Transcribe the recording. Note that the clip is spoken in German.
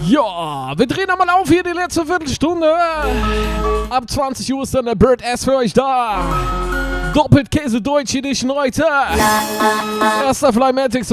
Ja, wir drehen nochmal auf hier die letzte Viertelstunde. Ab 20 Uhr ist dann der Bird S für euch da. Doppelt Käse Deutsch Edition heute. Erster Flymatic